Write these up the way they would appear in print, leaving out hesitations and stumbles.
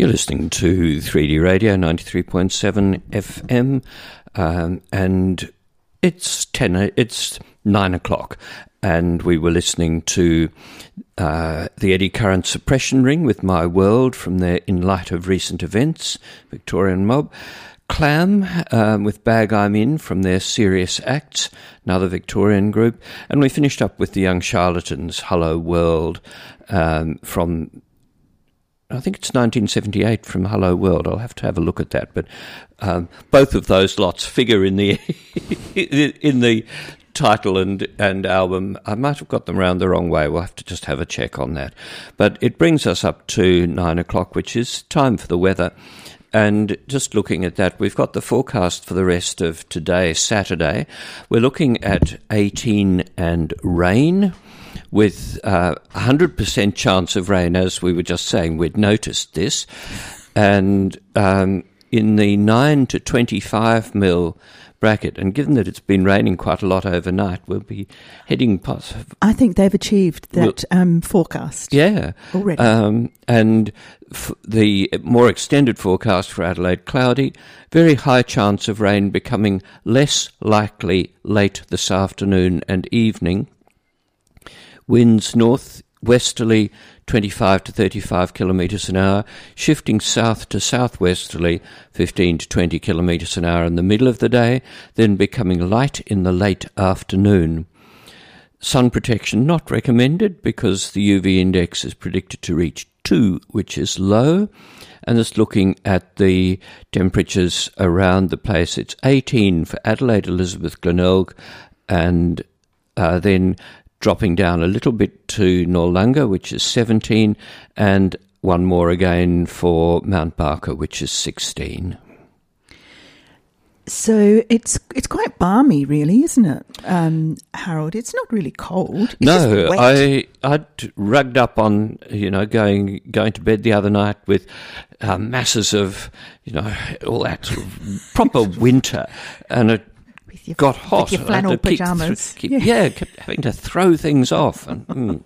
You're listening to 3D Radio 93.7 FM, and it's 9 o'clock, and we were listening to the Eddy Current Suppression Ring with My World from their In Light of Recent Events, Victorian Mob. Clam with Bag I'm In from their Serious Acts, another Victorian group. And we finished up with the Young Charlatans, Hello World, from, I think it's 1978 from Hello World. I'll have to have a look at that. But both of those lots figure in the in the title and album. I might have got them round the wrong way. We'll have to just have a check on that. But it brings us up to 9 o'clock, which is time for the weather. And just looking at that, we've got the forecast for the rest of today, Saturday. We're looking at 18 and rain with 100% chance of rain, as we were just saying. We'd noticed this. And in the 9 to 25 mil bracket, and given that it's been raining quite a lot overnight, we'll be heading past. I think they've achieved that forecast. Yeah. Already. And the more extended forecast for Adelaide, cloudy, very high chance of rain, becoming less likely late this afternoon and evening. Winds north-westerly 25 to 35 kilometres an hour, shifting south to southwesterly 15 to 20 kilometres an hour in the middle of the day, then becoming light in the late afternoon. Sun protection not recommended because the UV index is predicted to reach 2, which is low. And just looking at the temperatures around the place, it's 18 for Adelaide, Elizabeth, Glenelg, and then dropping down a little bit to Noarlunga, which is 17, and one more again for Mount Barker, which is 16. So it's quite balmy, really, isn't it, Harold? It's not really cold. It's no, just wet. I'd rugged up on, going to bed the other night with masses of, all that sort of proper winter, and it got hot. With your flannel pyjamas. Kept having to throw things off. And,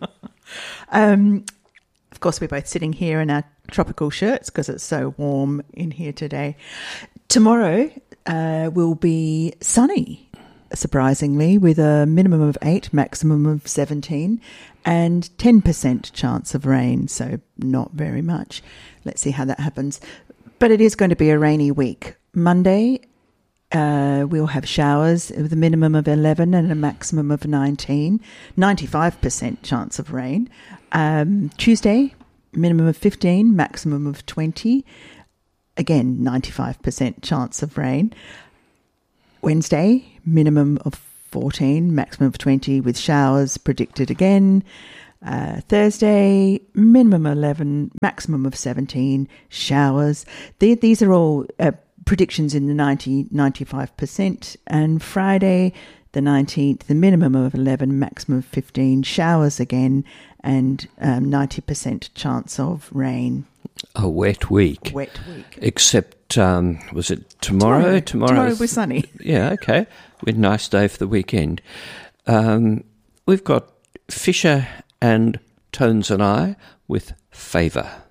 Of course, we're both sitting here in our tropical shirts because it's so warm in here today. Tomorrow will be sunny, surprisingly, with a minimum of 8, maximum of 17, and 10% chance of rain, so not very much. Let's see how that happens. But it is going to be a rainy week. Monday, we'll have showers with a minimum of 11 and a maximum of 19, 95% chance of rain. Tuesday, minimum of 15, maximum of 20. Again, 95% chance of rain. Wednesday, minimum of 14, maximum of 20 with showers predicted again. Thursday, minimum 11, maximum of 17, showers. These are all predictions in the 95%. And Friday, the 19th, the minimum of 11, maximum of 15, showers again, and 90% chance of rain. A wet week. Wet week. Except, was it tomorrow? Tomorrow was sunny. Yeah, okay. With a nice day for the weekend. We've got Fisher and Tones and I with Favour.